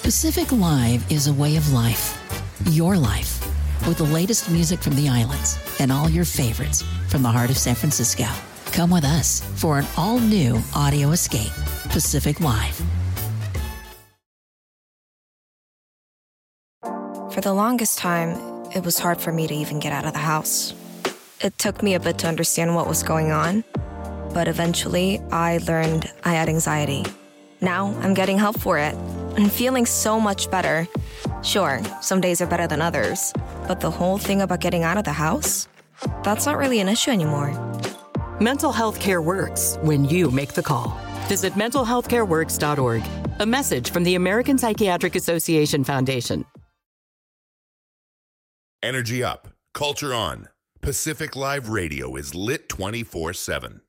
Pacific Live is a way of life. Your life. With the latest music from the islands and all your favorites from the heart of San Francisco. Come with us for an all-new audio escape. Pacific Live. For the longest time, it was hard for me to even get out of the house. It took me a bit to understand what was going on, but eventually I learned I had anxiety. Now I'm getting help for it and feeling so much better. Sure, some days are better than others, but the whole thing about getting out of the house, that's not really an issue anymore. Mental health care works when you make the call. Visit mentalhealthcareworks.org. A message from the American Psychiatric Association Foundation. Energy up, culture on. Pacific Live Radio is lit 24/7.